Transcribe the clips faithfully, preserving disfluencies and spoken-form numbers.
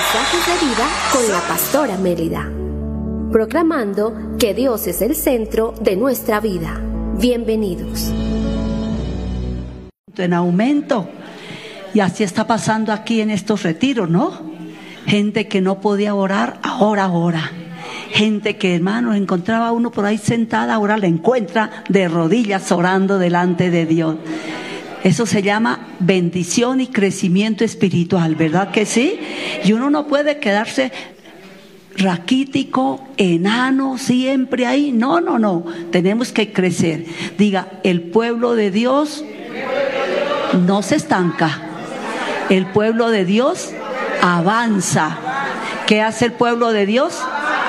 Mensajes de vida con la pastora Mélida, proclamando que Dios es el centro de nuestra vida. Bienvenidos. En aumento, y así está pasando aquí en estos retiros, ¿no? Gente que no podía orar, ahora ora. Gente que, hermanos, encontraba uno por ahí sentada, ahora la encuentra de rodillas orando delante de Dios. Eso se llama bendición y crecimiento espiritual, ¿verdad que sí? Y uno no puede quedarse raquítico, enano, siempre ahí. No, no, no. Tenemos que crecer. Diga, el pueblo de Dios no se estanca. El pueblo de Dios avanza. ¿Qué hace el pueblo de Dios?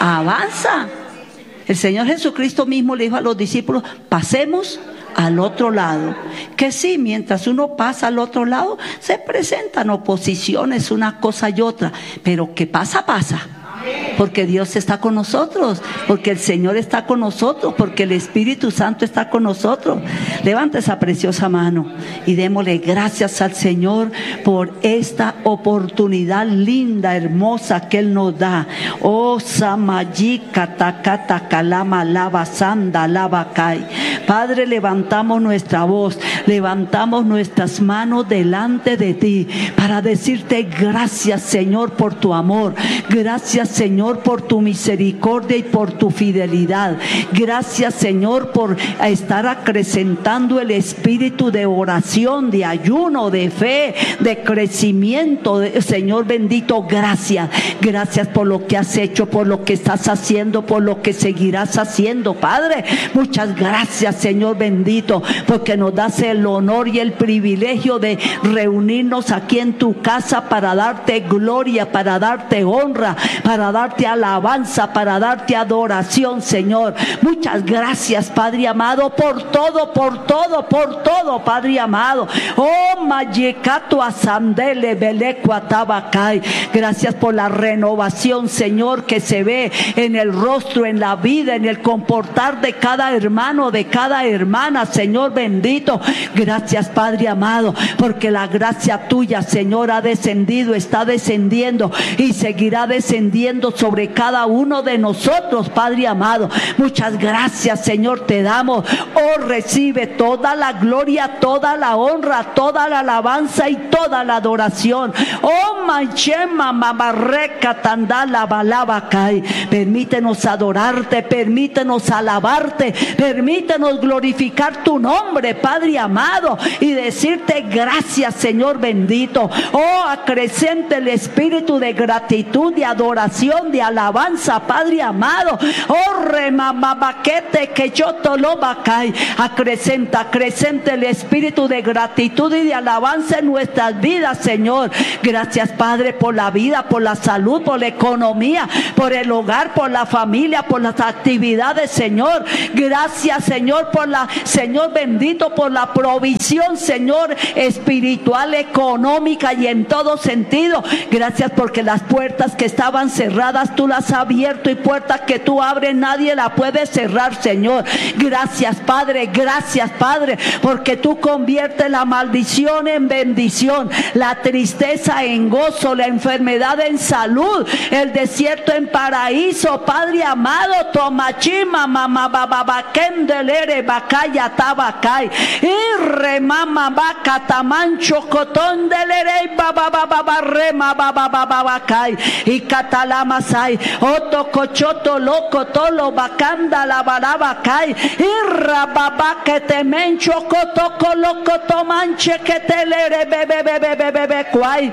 Avanza. El Señor Jesucristo mismo le dijo a los discípulos, pasemos al otro lado. Que sí, mientras uno pasa al otro lado, se presentan oposiciones, una cosa y otra, pero que pasa, pasa. Porque Dios está con nosotros, porque el Señor está con nosotros, porque el Espíritu Santo está con nosotros. Levanta esa preciosa mano y démosle gracias al Señor por esta oportunidad linda, hermosa que Él nos da. Oh, Samayika Takata Kalama Lava Sanda Lava Kai. Padre, levantamos nuestra voz, levantamos nuestras manos delante de ti para decirte gracias, Señor, por tu amor. Gracias, Señor, por tu misericordia y por tu fidelidad. Gracias, Señor, por estar acrecentando el espíritu de oración, de ayuno, de fe, de crecimiento. Señor bendito, gracias. Gracias por lo que has hecho, por lo que estás haciendo, por lo que seguirás haciendo, Padre. Muchas gracias, Señor bendito, porque nos das el honor y el privilegio de reunirnos aquí en tu casa para darte gloria, para darte honra, para darte alabanza, para darte adoración, Señor. Muchas gracias, Padre amado, por todo, por todo, por todo, Padre amado. Oh, Mayekato Asandele Belecuatabakai. Gracias por la renovación, Señor, que se ve en el rostro, en la vida, en el comportar de cada hermano, de cada hermana, Señor bendito. Gracias, Padre amado, porque la gracia tuya, Señor, ha descendido, está descendiendo y seguirá descendiendo sobre cada uno de nosotros, Padre amado. Muchas gracias, Señor, te damos. Oh, recibe toda la gloria, toda la honra, toda la alabanza y toda la adoración. Oh, Manchema Mamarreca Tandala Balabakai. Permítenos adorarte, permítenos alabarte, permítenos glorificar tu nombre, Padre amado, y decirte gracias, Señor bendito. Oh, acrecente el espíritu de gratitud, de adoración, de alabanza, Padre amado. Oh, remamabaquete que yo tolobacay. Acrecenta, acrecente el espíritu de gratitud y de alabanza en nuestras vidas, Señor. Gracias, Padre, por la vida, por la salud, por la economía, por el hogar, por la familia, por las actividades, Señor. Gracias, Señor, por la, Señor bendito, por la provisión, Señor, espiritual, económica y en todo sentido. Gracias porque las puertas que estaban cerradas tú las has abierto, y puertas que tú abres nadie la puede cerrar, Señor. Gracias, Padre, gracias, Padre, porque tú conviertes la maldición en bendición, la tristeza en gozo, la enfermedad en salud, el desierto en paraíso, Padre amado. Tomachima mama baba kendelere bakaya tabakai y remama baka tamancho cotón delere baba baba rema baba baba kai y catalamasai oto cochoto loco tolo bakanda la baraba kai y rababa que te mencho coto coloco tomanche que telere bebe bebe bebe bebe cuay.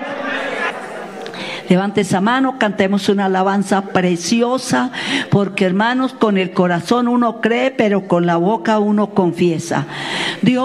Levante esa mano, cantemos una alabanza preciosa, porque hermanos, con el corazón uno cree, pero con la boca uno confiesa. Dios